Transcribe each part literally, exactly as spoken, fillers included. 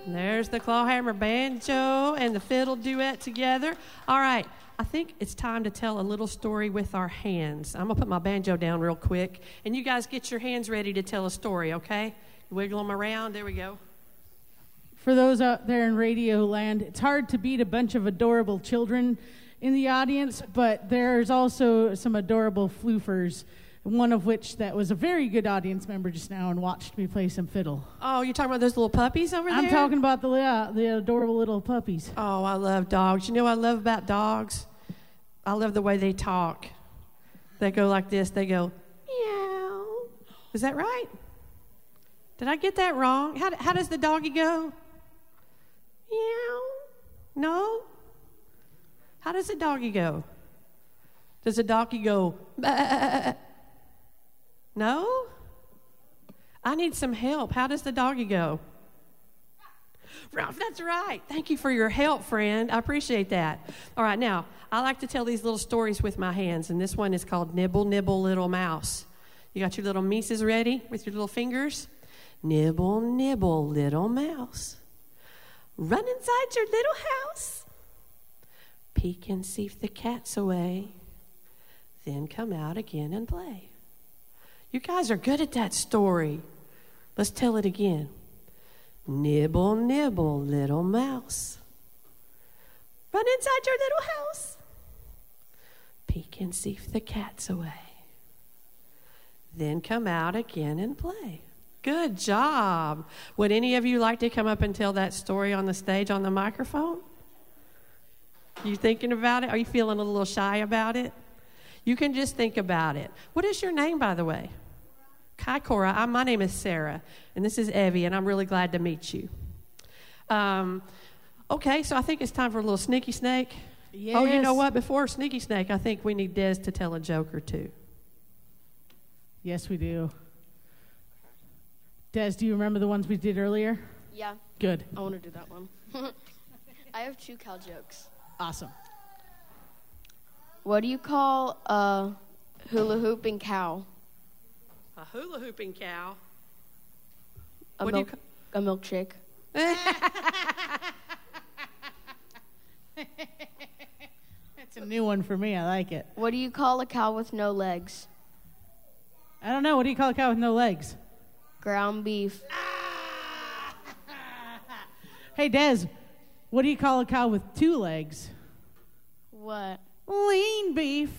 There's the clawhammer banjo and the fiddle duet together. All right, I think it's time to tell a little story with our hands. I'm going to put my banjo down real quick, and you guys get your hands ready to tell a story, okay? Wiggle them around. There we go. For those out there in radio land, it's hard to beat a bunch of adorable children in the audience, but there's also some adorable floofers, one of which that was a very good audience member just now and watched me play some fiddle. Oh, you're talking about those little puppies over there? I'm talking about the uh, the adorable little puppies. Oh, I love dogs. You know what I love about dogs? I love the way they talk. They go like this. They go, meow. Is that right? Did I get that wrong? How, how does the doggy go? Meow. No? How does the doggy go? Does the doggy go, bah? No? I need some help. How does the doggy go? Ralph, that's right. Thank you for your help, friend. I appreciate that. All right, now, I like to tell these little stories with my hands, and this one is called Nibble, Nibble, Little Mouse. You got your little mices ready with your little fingers? Nibble, nibble, little mouse. Run inside your little house. Peek and see if the cat's away. Then come out again and play. You guys are good at that story. Let's tell it again. Nibble, nibble, little mouse. Run inside your little house. Peek and see if the cat's away. Then come out again and play. Good job. Would any of you like to come up and tell that story on the stage on the microphone? You thinking about it? Are you feeling a little shy about it? You can just think about it. What is your name, by the way? Hi, Cora. I'm, my name is Sarah, and this is Evie, and I'm really glad to meet you. Um, okay, so I think it's time for a little sneaky snake. Yes. Oh, you know what? Before sneaky snake, I think we need Des to tell a joke or two. Yes, we do. Des, do you remember the ones we did earlier? Yeah. Good. I want to do that one. I have two cow jokes. Awesome. What do you call a hula hooping cow? A hula hooping cow. A, what milk, do a milkshake. That's a new one for me. I like it. What do you call a cow with no legs? I don't know. What do you call a cow with no legs? Ground beef. Hey, Des, what do you call a cow with two legs? What? Lean beef.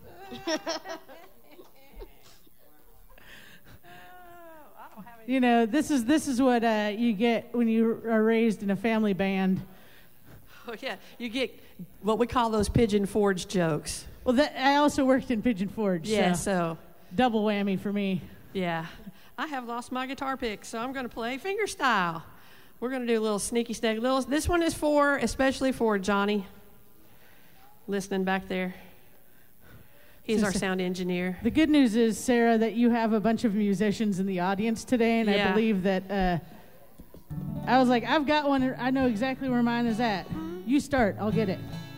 You know, this is this is what uh, you get when you are raised in a family band. Oh, yeah. You get what we call those Pigeon Forge jokes. Well, that, I also worked in Pigeon Forge. Yeah, so, so. double whammy for me. Yeah. I have lost my guitar pick, so I'm going to play fingerstyle. We're going to do a little sneaky snake. Little, this one is for, especially for Johnny, listening back there. He's our sound engineer. The good news is, Sarah, that you have a bunch of musicians in the audience today, and Yeah. I believe that uh, I was like, I've got one. I know exactly where mine is at. You start. I'll get it.